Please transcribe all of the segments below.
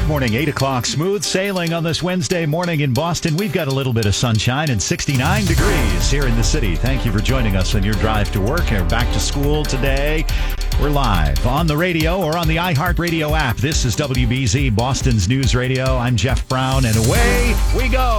Good morning, 8 o'clock. Smooth sailing on this Wednesday morning in Boston. We've got a little bit of sunshine and 69 degrees here in the city. Thank you for joining us on your drive to work or back to school today. We're live on the radio or on the iHeartRadio app. This is WBZ, Boston's News Radio. I'm Jeff Brown, and away we go.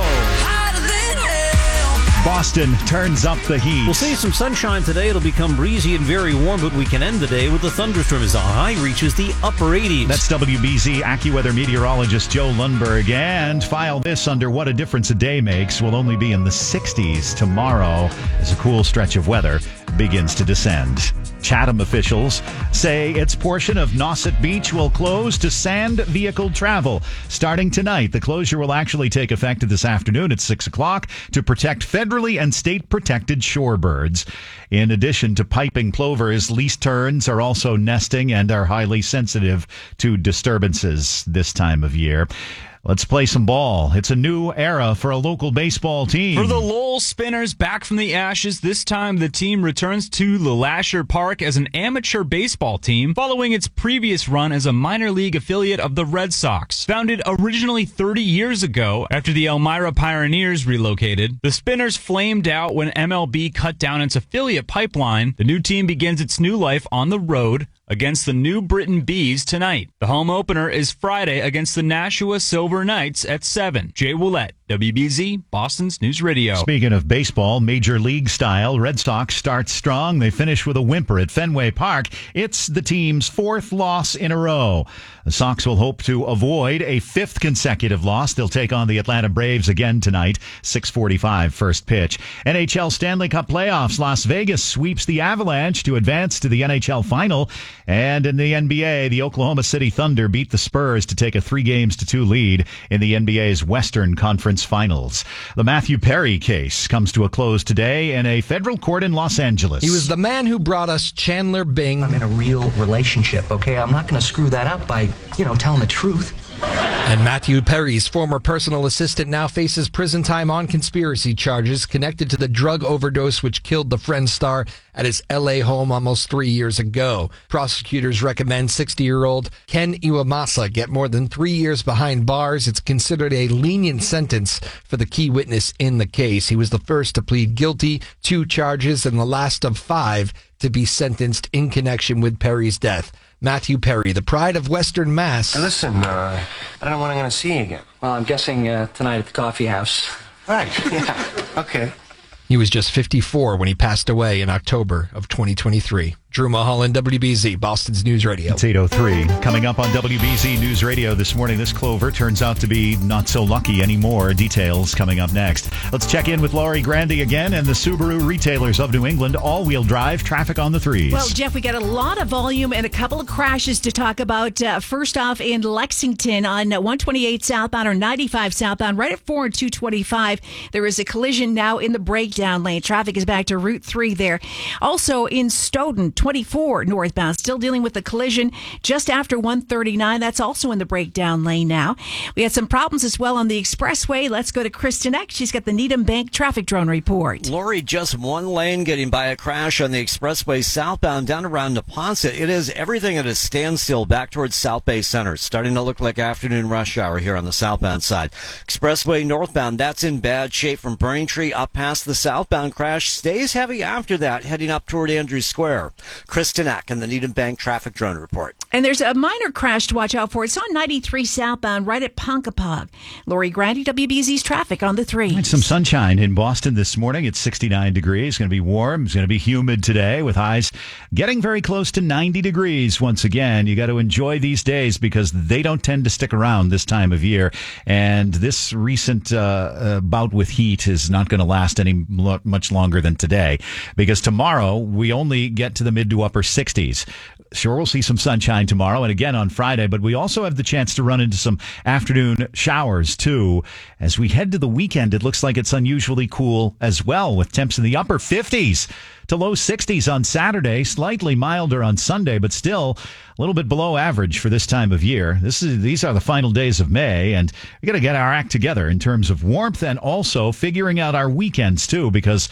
Boston turns up the heat. We'll see some sunshine today. It'll become breezy and very warm, but we can end the day with a thunderstorm as the high reaches the upper 80s. That's WBZ AccuWeather meteorologist Joe Lundberg. And file this under what a difference a day makes. We'll only be in the 60s tomorrow as a cool stretch of weather begins to descend. Chatham officials say its portion of Nauset Beach will close to sand vehicle travel. Starting tonight, the closure will actually take effect this afternoon at 6 o'clock to protect federally and state-protected shorebirds. In addition to piping plovers, least terns are also nesting and are highly sensitive to disturbances this time of year. Let's play some ball. It's a new era for a local baseball team. For the Lowell Spinners, back from the ashes, this time the team returns to the Lasher Park as an amateur baseball team following its previous run as a minor league affiliate of the Red Sox. Founded originally 30 years ago after the Elmira Pioneers relocated, the Spinners flamed out when MLB cut down its affiliate pipeline. The new team begins its new life on the road against the New Britain Bees tonight. The home opener is Friday against the Nashua Silver Knights at 7. Jay Willett, WBZ, Boston's News Radio. Speaking of baseball, Major League style, Red Sox start strong. They finish with a whimper at Fenway Park. It's the team's fourth loss in a row. The Sox will hope to avoid a fifth consecutive loss. They'll take on the Atlanta Braves again tonight, 6:45 first pitch. NHL Stanley Cup playoffs. Las Vegas sweeps the Avalanche to advance to the NHL final. And in the NBA, the Oklahoma City Thunder beat the Spurs to take a 3-2 lead in the NBA's Western Conference Finals. The Matthew Perry case comes to a close today in a federal court in Los Angeles. He was the man who brought us Chandler Bing. I'm in a real relationship, okay? I'm not going to screw that up by, telling the truth. And Matthew Perry's former personal assistant now faces prison time on conspiracy charges connected to the drug overdose which killed the Friends star at his L.A. home almost 3 years ago. Prosecutors recommend 60-year-old Ken Iwamasa get more than 3 years behind bars. It's considered a lenient sentence for the key witness in the case. He was the first to plead guilty, 2 charges, and the last of 5 to be sentenced in connection with Perry's death. Matthew Perry, the pride of Western Mass. Hey, listen, I don't know when I'm going to see you again. Well, I'm guessing tonight at the coffee house. Right, yeah, okay. He was just 54 when he passed away in October of 2023. Drew Mulholland, WBZ, Boston's News Radio. It's 8:03. Coming up on WBZ News Radio this morning, this clover turns out to be not so lucky anymore. Details coming up next. Let's check in with Laurie Grandy again and the Subaru retailers of New England. All-wheel drive traffic on the threes. Well, Jeff, we got a lot of volume and a couple of crashes to talk about. First off, in Lexington on 128 southbound or 95 southbound, right at 4 and 225, there is a collision now in the breakdown lane. Traffic is back to Route 3 there. Also in Stoughton, 24 northbound, still dealing with the collision just after 139. That's also in the breakdown lane now. We had some problems as well on the expressway. Let's go to Kristen Eck. She's got the Needham Bank traffic drone report. Lori, just one lane getting by a crash on the expressway southbound down around Neponset. It is everything at a standstill back towards South Bay Center. Starting to look like afternoon rush hour here on the southbound side. Expressway northbound, that's in bad shape from Braintree up past the southbound crash. Stays heavy after that, heading up toward Andrews Square. Kristen Eck and the Needham Bank traffic drone report. And there's a minor crash to watch out for. It's on 93 southbound right at Ponkapog. Lori Grandy, WBZ's traffic on the 3. Some sunshine in Boston this morning. It's 69 degrees. It's going to be warm. It's going to be humid today with highs getting very close to 90 degrees once again. You got to enjoy these days because they don't tend to stick around this time of year. And this recent bout with heat is not going to last much longer than today because tomorrow we only get to the mid to upper 60s. Sure, we'll see some sunshine tomorrow and again on Friday, but we also have the chance to run into some afternoon showers too. As we head to the weekend, it looks like it's unusually cool as well, with temps in the upper 50s to low 60s on Saturday, slightly milder on Sunday, but still a little bit below average for this time of year. These are the final days of May, and we got to get our act together in terms of warmth and also figuring out our weekends too, because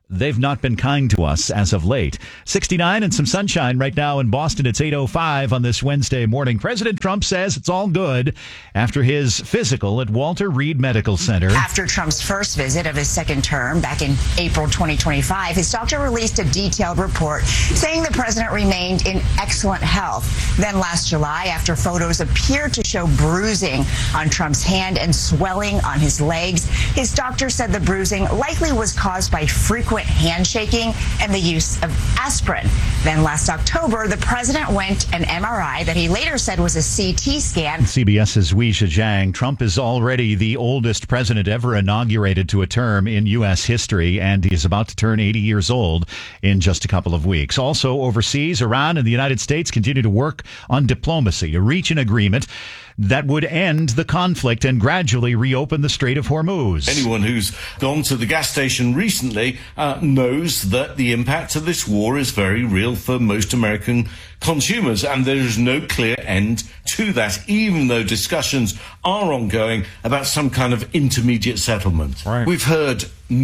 they've not been kind to us as of late. 69 and some sunshine right now in Boston. It's 8:05 on this Wednesday morning. President Trump says it's all good after his physical at Walter Reed Medical Center. After Trump's first visit of his second term back in April 2025, his doctor released a detailed report saying the president remained in excellent health. Then last July, after photos appeared to show bruising on Trump's hand and swelling on his legs, his doctor said the bruising likely was caused by frequent handshaking and the use of aspirin. Then last October, the president went an MRI that he later said was a CT scan. CBS's Weijia Zhang. Trump is already the oldest president ever inaugurated to a term in U.S. history, and he is about to turn 80 years old in just a couple of weeks. Also overseas, Iran and the United States continue to work on diplomacy to reach an agreement that would end the conflict and gradually reopen the Strait of Hormuz. Anyone who's gone to the gas station recently knows that the impact of this war is very real for most American consumers, and there is no clear end to that, even though discussions are ongoing about some kind of intermediate settlement. Right. We've heard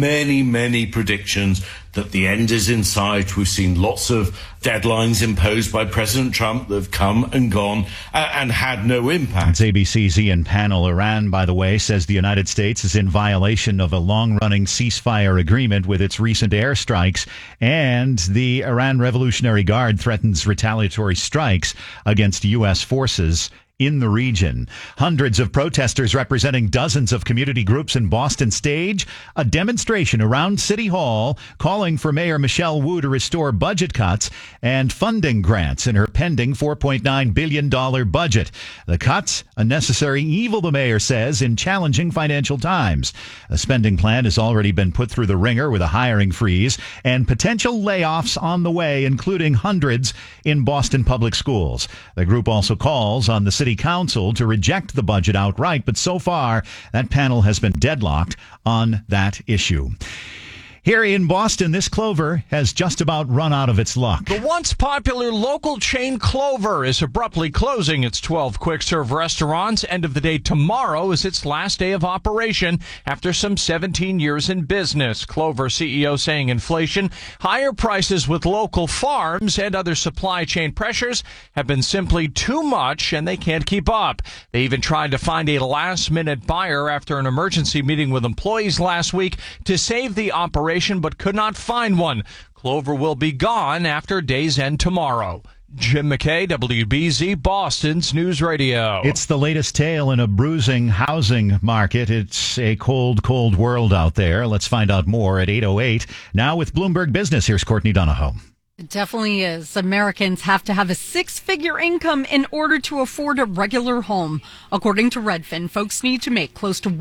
many predictions that the end is in sight. We've seen lots of deadlines imposed by President Trump that have come and gone and had no impact. It's ABC's Ian Pannell. Iran, by the way, says the United States is in violation of a long-running ceasefire agreement with its recent airstrikes, and the Iran Revolutionary Guard threatens retaliatory strikes against U.S. forces in the region. Hundreds of protesters representing dozens of community groups in Boston stage a demonstration around City Hall calling for Mayor Michelle Wu to restore budget cuts and funding grants in her pending $4.9 billion budget. The cuts, a necessary evil, the mayor says, in challenging financial times. A spending plan has already been put through the ringer with a hiring freeze and potential layoffs on the way, including hundreds in Boston public schools. The group also calls on the City Council to reject the budget outright, but so far that panel has been deadlocked on that issue. Here in Boston, this Clover has just about run out of its luck. The once popular local chain Clover is abruptly closing its 12 quick-serve restaurants. End of the day tomorrow is its last day of operation after some 17 years in business. Clover CEO saying inflation, higher prices with local farms, and other supply chain pressures have been simply too much, and they can't keep up. They even tried to find a last-minute buyer after an emergency meeting with employees last week to save the operation, but could not find one. Clover will be gone after day's end tomorrow. Jim McKay, WBZ, Boston's News Radio. It's the latest tale in a bruising housing market. It's a cold, cold world out there. Let's find out more at 8:08. Now with Bloomberg Business, here's Courtney Donahoe. It definitely is. Americans have to have a six-figure income in order to afford a regular home. According to Redfin, folks need to make close to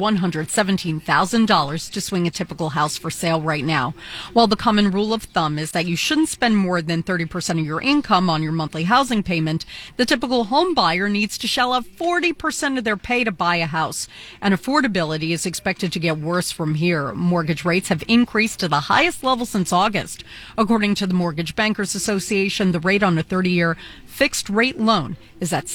$117,000 to swing a typical house for sale right now. While the common rule of thumb is that you shouldn't spend more than 30% of your income on your monthly housing payment, the typical home buyer needs to shell out 40% of their pay to buy a house. And affordability is expected to get worse from here. Mortgage rates have increased to the highest level since August. According to the Mortgage Bankers Association, the rate on a 30-year fixed rate loan is at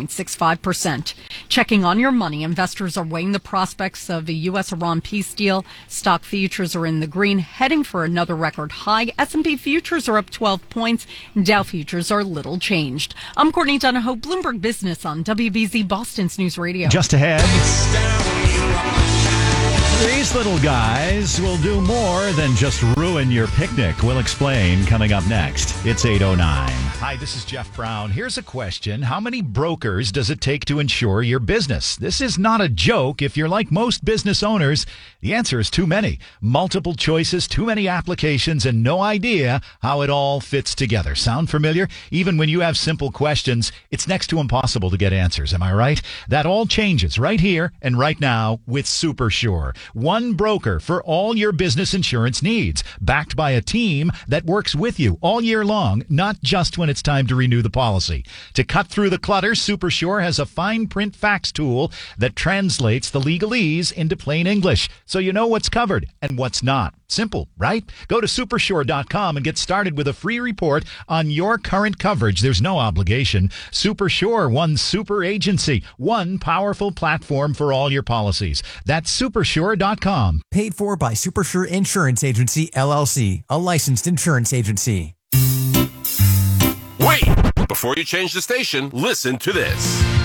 6.65%. Checking on your money, investors are weighing the prospects of a U.S.-Iran peace deal. Stock futures are in the green, heading for another record high. S&P futures are up 12 points. Dow futures are little changed. I'm Courtney Donahoe, Bloomberg Business on WBZ Boston's News Radio. Just ahead, these little guys will do more than just ruin your picnic. We'll explain coming up next. It's 8:09. Hi, this is Jeff Brown. Here's a question. How many brokers does it take to insure your business? This is not a joke. If you're like most business owners, the answer is too many. Multiple choices, too many applications, and no idea how it all fits together. Sound familiar? Even when you have simple questions, it's next to impossible to get answers. Am I right? That all changes right here and right now with SuperSure. One broker for all your business insurance needs, backed by a team that works with you all year long, not just when it's time to renew the policy. To cut through the clutter, SuperSure has a fine print fax tool that translates the legalese into plain English, so you know what's covered and what's not. Simple, right? Go to Supersure.com and get started with a free report on your current coverage. There's no obligation. Supersure, one super agency, one powerful platform for all your policies. That's Supersure.com. Paid for by Supersure Insurance Agency, LLC, a licensed insurance agency. Wait! Before you change the station, listen to this.